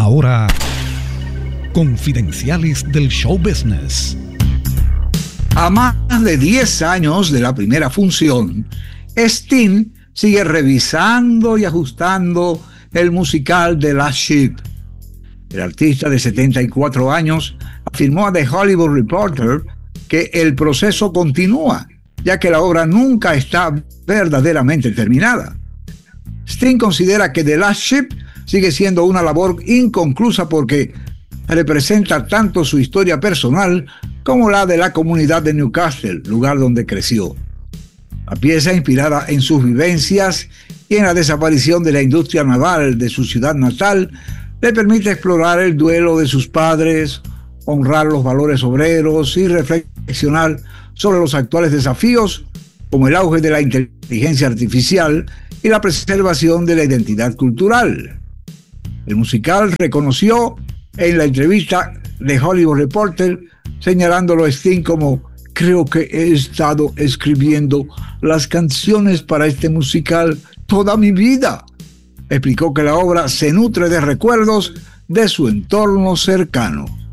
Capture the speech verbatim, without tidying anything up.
Ahora, Confidenciales del Show Business. A más de diez años de la primera función, Sting sigue revisando y ajustando el musical The Last Ship. El artista de setenta y cuatro años afirmó a The Hollywood Reporter que el proceso continúa, ya que la obra nunca está verdaderamente terminada. Sting considera que The Last Ship sigue siendo una labor inconclusa porque representa tanto su historia personal como la de la comunidad de Newcastle, lugar donde creció. La pieza, inspirada en sus vivencias y en la desaparición de la industria naval de su ciudad natal, le permite explorar el duelo de sus padres, honrar los valores obreros y reflexionar sobre los actuales desafíos como el auge de la inteligencia artificial y la preservación de la identidad cultural. El musical reconoció en la entrevista de Hollywood Reporter, señalándolo a Sting como: creo que he estado escribiendo las canciones para este musical toda mi vida. Explicó que la obra se nutre de recuerdos de su entorno cercano.